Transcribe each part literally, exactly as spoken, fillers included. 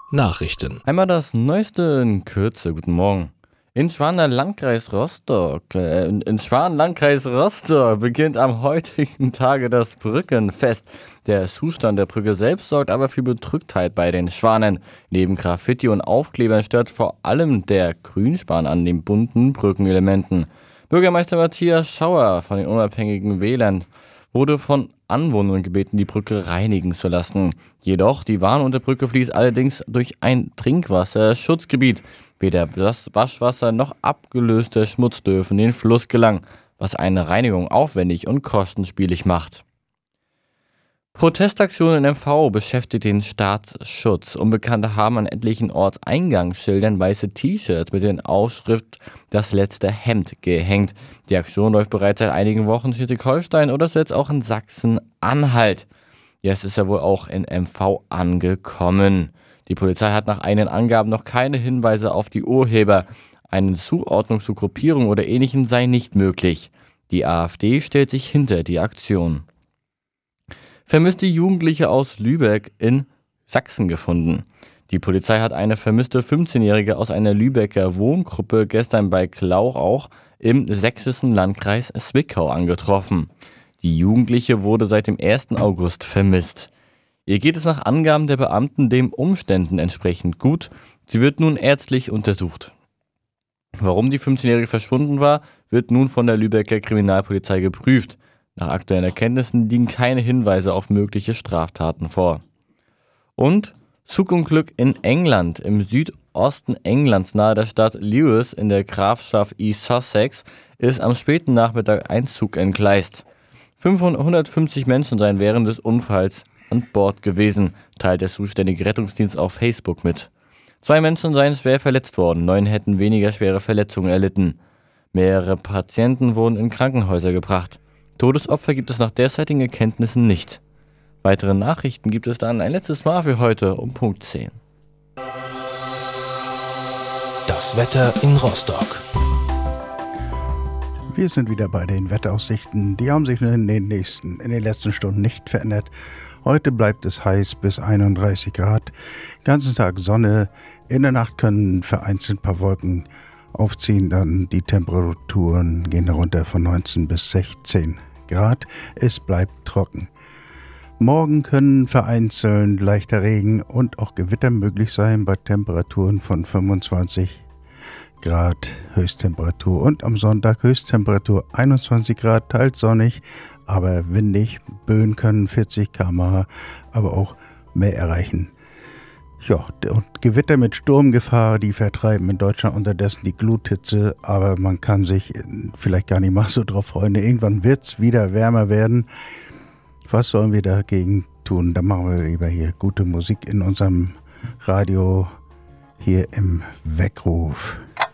Nachrichten. Einmal das Neueste in Kürze. Guten Morgen. In Schwaner Landkreis Rostock, äh, in, in Schwanen Landkreis Rostock beginnt am heutigen Tage das Brückenfest. Der Zustand der Brücke selbst sorgt aber für Bedrücktheit bei den Schwanen. Neben Graffiti und Aufklebern stört vor allem der Grünspan an den bunten Brückenelementen. Bürgermeister Matthias Schauer von den unabhängigen Wählern wurde von Anwohnern gebeten, die Brücke reinigen zu lassen. Jedoch, die Warn unter Brücke fließt allerdings durch ein Trinkwasserschutzgebiet. Weder das Waschwasser noch abgelöster Schmutz dürfen in den Fluss gelangen, was eine Reinigung aufwendig und kostenspielig macht. Protestaktionen in M V beschäftigt den Staatsschutz. Unbekannte haben an etlichen Ortseingangsschildern weiße T-Shirts mit der Aufschrift „Das letzte Hemd" gehängt. Die Aktion läuft bereits seit einigen Wochen in Schleswig-Holstein oder jetzt auch in Sachsen-Anhalt. Jetzt ist er wohl auch in M V angekommen. Die Polizei hat nach eigenen Angaben noch keine Hinweise auf die Urheber. Eine Zuordnung zu Gruppierungen oder Ähnlichem sei nicht möglich. Die AfD stellt sich hinter die Aktion. Vermisste Jugendliche aus Lübeck in Sachsen gefunden. Die Polizei hat eine vermisste fünfzehnjährige aus einer Lübecker Wohngruppe gestern bei Klauch auch im sächsischen Landkreis Zwickau angetroffen. Die Jugendliche wurde seit dem ersten August vermisst. Ihr geht es nach Angaben der Beamten den Umständen entsprechend gut. Sie wird nun ärztlich untersucht. Warum die fünfzehnjährige verschwunden war, wird nun von der Lübecker Kriminalpolizei geprüft. Nach aktuellen Erkenntnissen liegen keine Hinweise auf mögliche Straftaten vor. Und Zugunglück in England. Im Südosten Englands nahe der Stadt Lewes in der Grafschaft East Sussex ist am späten Nachmittag ein Zug entgleist. fünfhundertfünfzig Menschen seien während des Unfalls an Bord gewesen, teilt der zuständige Rettungsdienst auf Facebook mit. Zwei Menschen seien schwer verletzt worden, neun hätten weniger schwere Verletzungen erlitten. Mehrere Patienten wurden in Krankenhäuser gebracht. Todesopfer gibt es nach derzeitigen Erkenntnissen nicht. Weitere Nachrichten gibt es dann ein letztes Mal für heute um Punkt zehn. Das Wetter in Rostock. Wir sind wieder bei den Wetteraussichten. Die haben sich in den nächsten, in den letzten Stunden nicht verändert. Heute bleibt es heiß bis einunddreißig Grad. Den ganzen Tag Sonne. In der Nacht können vereinzelt ein paar Wolken aufziehen. Dann die Temperaturen gehen runter von neunzehn bis sechzehn Grad. Es bleibt trocken. Morgen können vereinzelt leichter Regen und auch Gewitter möglich sein bei Temperaturen von fünfundzwanzig Grad Höchsttemperatur. Und am Sonntag Höchsttemperatur einundzwanzig Grad, teils sonnig, aber windig. Böen können vierzig Kilometer pro Stunde, aber auch mehr erreichen. Ja, und Gewitter mit Sturmgefahr, die vertreiben in Deutschland unterdessen die Gluthitze, aber man kann sich vielleicht gar nicht mal so drauf freuen. Irgendwann wird es wieder wärmer werden. Was sollen wir dagegen tun? Da machen wir lieber hier gute Musik in unserem Radio hier im Weckruf.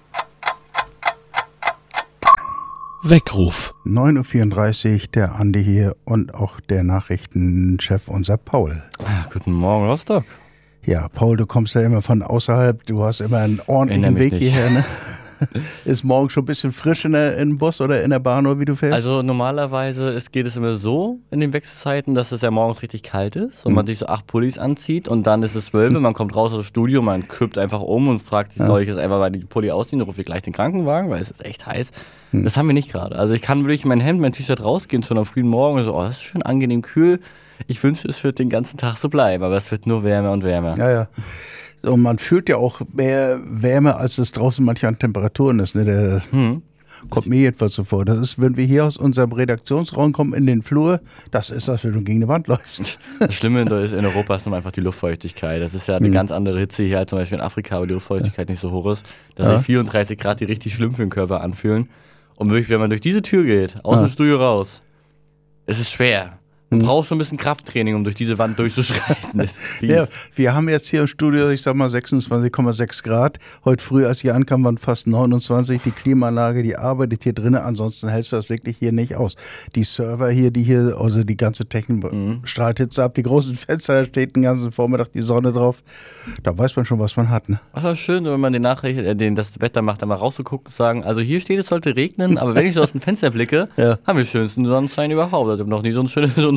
Weckruf. neun Uhr vierunddreißig, der Andi hier und auch der Nachrichtenchef, unser Paul. Ja, guten Morgen, Rostock. Ja, Paul, du kommst ja immer von außerhalb, du hast immer einen ordentlichen Weg nicht. hierher, ne? Ist morgen schon ein bisschen frisch in der, in Bus oder in der Bahn oder wie du fährst? Also normalerweise ist, geht es immer so in den Wechselzeiten, dass es ja morgens richtig kalt ist und Mhm. man sich so acht Pullis anzieht und dann ist es zwölf, man kommt raus aus dem Studio, man kippt einfach um und fragt sich, Ja. soll ich jetzt einfach bei die Pulli ausziehen, rufe ich gleich den Krankenwagen, weil es ist echt heiß. Mhm. Das haben wir nicht gerade. Also ich kann wirklich in mein Hemd, mein T-Shirt rausgehen schon am frühen Morgen und so, oh, das ist schön angenehm kühl. Ich wünsche, es wird den ganzen Tag so bleiben, aber es wird nur wärmer und wärmer. Ja, ja. So, man fühlt ja auch mehr Wärme, als es draußen manchmal an Temperaturen ist. Ne? Der Hm. kommt mir jedenfalls so vor. Das ist, wenn wir hier aus unserem Redaktionsraum kommen in den Flur, das ist, als wenn du gegen eine Wand läufst. Das Schlimme in in Europa ist dann einfach die Luftfeuchtigkeit. Das ist ja eine Mhm. ganz andere Hitze hier als zum Beispiel in Afrika, wo die Luftfeuchtigkeit nicht so hoch ist. Dass Ja. sich vierunddreißig Grad, die richtig schlimm für den Körper anfühlen. Und wirklich, wenn man durch diese Tür geht, aus Ja. dem Studio raus, es ist schwer. Du Mhm. brauchst schon ein bisschen Krafttraining, um durch diese Wand durchzuschreiten. Das ist fies. Ja, wir haben jetzt hier im Studio, ich sag mal sechsundzwanzig Komma sechs Grad. Heute früh, als ich ankam, waren fast neunundzwanzig. Die Klimaanlage, die arbeitet hier drinnen. Ansonsten hältst du das wirklich hier nicht aus. Die Server hier, die hier, also die ganze Technik Mhm. strahlt Hitze ab. Die großen Fenster, da steht den ganzen Vormittag die Sonne drauf. Da weiß man schon, was man hat. Ne? Ach, das ist schön, wenn man den Nachricht, äh, den, das Wetter macht, einmal rauszugucken und sagen, also hier steht, es sollte regnen, aber wenn ich so aus dem Fenster blicke, Ja. haben wir schönsten Sonnenschein überhaupt. Also ich habe noch nie so einen schönen, so einen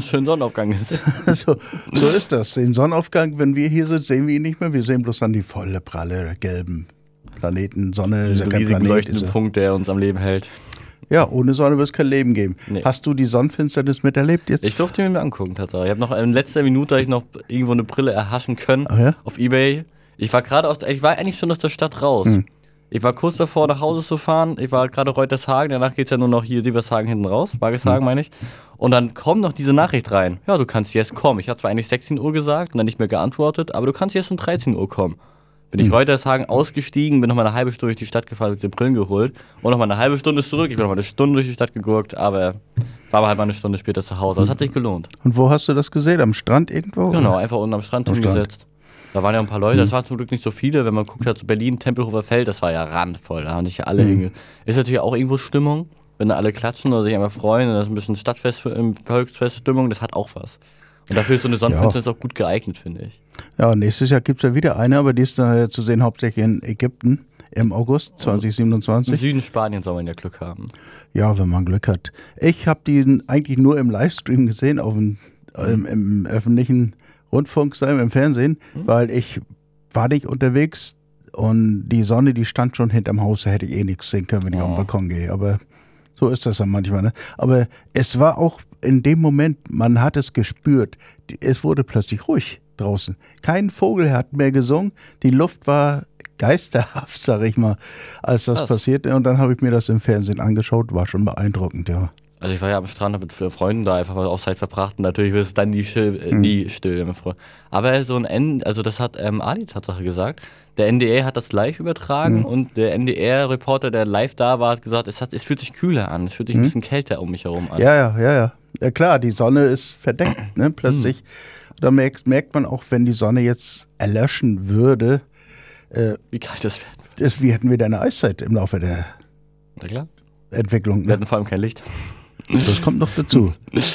schönen Sonnenaufgang ist. so, so ist das. Den Sonnenaufgang, wenn wir hier sind, sehen wir ihn nicht mehr. Wir sehen bloß dann die volle, pralle, gelben Planeten. Sonne ist ja kein riesigen Planet. leuchtende Ist Punkt, der uns am Leben hält. ja, ohne Sonne wird es kein Leben geben. Nee. Hast du die Sonnenfinsternis miterlebt jetzt? Ich durfte mir angucken, tatsächlich. Ich habe noch in letzter Minute hab ich noch irgendwo eine Brille erhaschen können Ach ja? auf Ebay. Ich war gerade aus, ich war eigentlich schon aus der Stadt raus. Hm. Ich war kurz davor, nach Hause zu fahren. Ich war gerade Reutershagen, danach geht's ja nur noch hier Sievershagen hinten raus, Bargeshagen meine ich. Und dann kommt noch diese Nachricht rein. Ja, du kannst jetzt kommen. Ich habe zwar eigentlich sechzehn Uhr gesagt und dann nicht mehr geantwortet, aber du kannst jetzt um dreizehn Uhr kommen. Bin ich Hm. Reutershagen ausgestiegen, bin noch mal eine halbe Stunde durch die Stadt gefahren, mit den Brillen geholt und noch mal eine halbe Stunde zurück. Ich bin noch mal eine Stunde durch die Stadt gegurkt, aber war aber halt mal eine Stunde später zu Hause. Das hat sich gelohnt. Und wo hast du das gesehen? Am Strand irgendwo? Genau, einfach unten am Strand Am hingesetzt. Da waren ja ein paar Leute, das war zum Glück nicht so viele. Wenn man guckt hat, so Berlin, Tempelhofer Feld, das war ja randvoll. Da haben sich ja alle Mhm. hinge. Ist natürlich auch irgendwo Stimmung, wenn da alle klatschen oder sich einmal freuen. Und das ist ein bisschen Stadtfest, Volksfeststimmung, das hat auch was. Und dafür ist so eine Sonnenfinsternis auch gut geeignet, finde ich. Ja, nächstes Jahr gibt es ja wieder eine, aber die ist dann zu sehen hauptsächlich in Ägypten im August zwanzig Im siebenundzwanzig. Süden Spaniens soll man ja Glück haben. Ja, wenn man Glück hat. Ich habe diesen eigentlich nur im Livestream gesehen, auf dem, im, im öffentlichen Rundfunk, sein, im Fernsehen, Mhm. weil ich war nicht unterwegs und die Sonne, die stand schon hinterm Haus, da hätte ich eh nichts sehen können, wenn ich Oh. auf den Balkon gehe. Aber so ist das dann manchmal. Ne? Aber es war auch in dem Moment, man hat es gespürt, die- es wurde plötzlich ruhig draußen. Kein Vogel hat mehr gesungen, die Luft war geisterhaft, sag ich mal, als das Krass. passierte. Und dann habe ich mir das im Fernsehen angeschaut, war schon beeindruckend, ja. Also ich war ja am Strand, hab mit Freunden da einfach mal auch Zeit verbracht und natürlich wird es dann nie, still, äh, Mhm. nie still. Mit Freunden. Aber so ein N, also das hat ähm, Ali Tatsache gesagt, der N D R hat das live übertragen Mhm. und der N D R-Reporter, der live da war, hat gesagt, es, hat, es fühlt sich kühler an, es fühlt sich ein bisschen kälter um mich herum an. Ja, ja, ja, ja. Ja klar, die Sonne ist verdeckt, ne, plötzlich. Da merkt, merkt man auch, wenn die Sonne jetzt erlöschen würde, äh, Wie kalt das werden wird. ist, wie hätten wir da eine Eiszeit im Laufe der Na klar. Entwicklung. Wir Ne? hatten vor allem kein Licht. Das kommt noch dazu.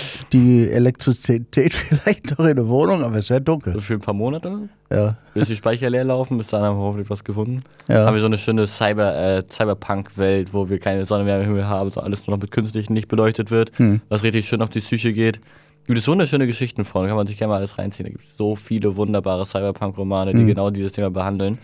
Die Elektrizität vielleicht noch in der Wohnung, aber es wäre So dunkel. für ein paar Monate, Ja, bis die Speicher leer laufen, bis dann haben wir hoffentlich was gefunden. ja. Haben wir so eine schöne Cyber, äh, Cyberpunk-Welt, wo wir keine Sonne mehr im Himmel haben, so alles nur noch mit künstlichem Licht beleuchtet wird, Hm. was richtig schön auf die Psyche geht. Gibt es wunderschöne Geschichten von, da kann man sich gerne mal alles reinziehen. Da gibt es so viele wunderbare Cyberpunk-Romane, die Hm. genau dieses Thema behandeln.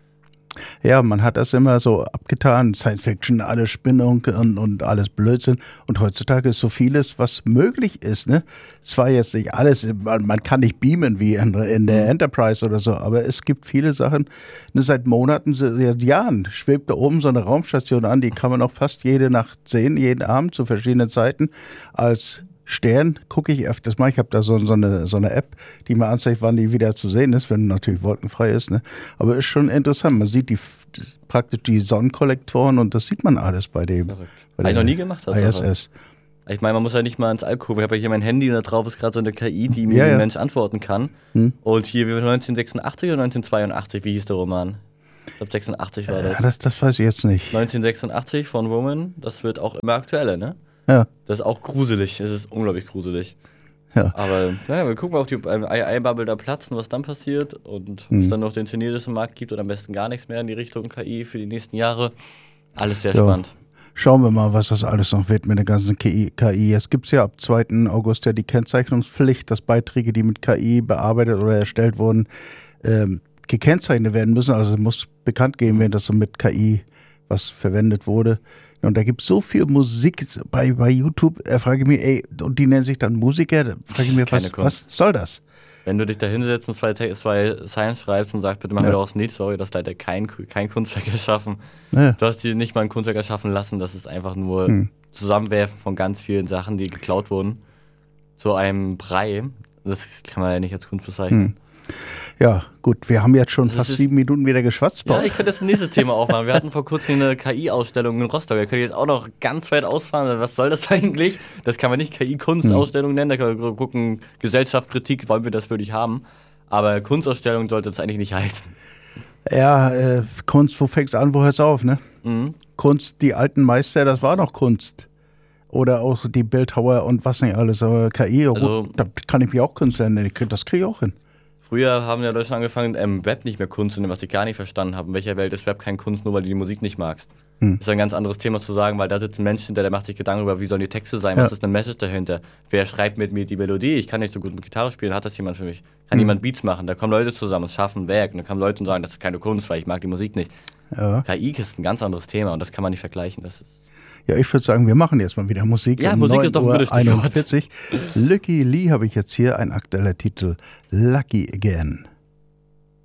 Ja, man hat das immer so abgetan, Science Fiction, alles Spinnung und, und alles Blödsinn. Und heutzutage ist so vieles, was möglich ist. Ne? Zwar jetzt nicht alles, man, man kann nicht beamen wie in, in der Enterprise oder so, aber es gibt viele Sachen. Ne, seit Monaten, seit Jahren schwebt da oben so eine Raumstation an, die kann man auch fast jede Nacht sehen, jeden Abend zu verschiedenen Zeiten. Als Stern gucke ich öfters mal. Ich habe da so, so, eine, so eine App, die mir anzeigt, wann die wieder zu sehen ist, wenn natürlich wolkenfrei ist. Ne? Aber ist schon interessant. Man sieht die, praktisch die Sonnenkollektoren und das sieht man alles bei dem. Verrückt. Bei Habe ich der noch nie gemacht. I S S. Ich meine, man muss ja nicht mal ins All gucken. Ich habe ja hier mein Handy und da drauf ist gerade so eine K I, die mir Ja, ein ja. Mensch antworten kann. Hm. Und hier wie neunzehnhundertsechsundachtzig oder neunzehnhundertzweiundachtzig, wie hieß der Roman? Ich glaube sechsundachtzig war das. Ja, das, das weiß ich jetzt nicht. neunzehnhundertsechsundachtzig von Roman, das wird auch immer aktueller, ne? Ja, Das ist auch gruselig, es ist unglaublich gruselig. ja. Aber naja, wir gucken mal, ob die ähm, A I-Bubble da platzen, was dann passiert und ob Mhm. es dann noch den chinesischen Markt gibt oder am besten gar nichts mehr in die Richtung K I für die nächsten Jahre. Alles sehr Ja. spannend. Schauen wir mal, was das alles noch wird mit der ganzen K I. K I. Es gibt ja ab zweiten August ja die Kennzeichnungspflicht, dass Beiträge, die mit K I bearbeitet oder erstellt wurden, ähm, gekennzeichnet werden müssen. Also es muss bekannt geben werden, dass so mit K I was verwendet wurde. Und da gibt es so viel Musik bei, bei YouTube, da frage ich mich, ey, und die nennen sich dann Musiker, da frage ich mich, Keine was, Kunst. was soll das? Wenn du dich da hinsetzt und zwei, Te- zwei Science schreibst und sagst, bitte mach mir Ja. daraus nicht, sorry, das ist leider kein, kein Kunstwerk erschaffen. Ja. Du hast dir nicht mal ein Kunstwerk erschaffen lassen, das ist einfach nur Hm. Zusammenwerfen von ganz vielen Sachen, die geklaut wurden. So einem Brei. Das kann man ja nicht als Kunst bezeichnen. Hm. Ja, gut, wir haben jetzt schon Das fast ist- sieben Minuten wieder geschwatzt. Ja, Paul. ich könnte das nächste Thema aufmachen. Wir hatten vor kurzem eine K I-Ausstellung in Rostock. Wir können jetzt auch noch ganz weit ausfahren. Was soll das eigentlich? Das kann man nicht K I-Kunstausstellung nennen. Da können wir gucken, Gesellschaft, Kritik, wollen wir das wirklich haben? Aber Kunstausstellung sollte das eigentlich nicht heißen. Ja, äh, Kunst, wo fängt's an, wo hört's auf, ne? Mhm. Kunst, die alten Meister, das war noch Kunst. Oder auch die Bildhauer und was nicht alles. Aber K I, Also- gut, da kann ich mich auch Künstler nennen. Ich krieg- Das kriege ich auch hin. Früher haben ja Leute schon angefangen, ähm, Web nicht mehr Kunst zu nennen, was ich gar nicht verstanden habe. In welcher Welt ist Web kein Kunst, nur weil du die Musik nicht magst? Hm. Ist ein ganz anderes Thema zu sagen, weil da sitzt ein Mensch hinter, der macht sich Gedanken über, wie sollen die Texte sein, Ja. was ist eine Message dahinter, wer schreibt mit mir die Melodie, ich kann nicht so gut mit Gitarre spielen, hat das jemand für mich? Kann Hm. jemand Beats machen? Da kommen Leute zusammen und schaffen ein Werk und dann kommen Leute und sagen, das ist keine Kunst, weil ich mag die Musik nicht. Ja. K I ist ein ganz anderes Thema und das kann man nicht vergleichen. Das ist Ja, ich würde sagen, wir machen jetzt mal wieder Musik. Ja, um Musik ist doch ein gutes Stichwort. neun Uhr einundvierzig. Lucky Lee habe ich jetzt hier, ein aktueller Titel, Lucky Again.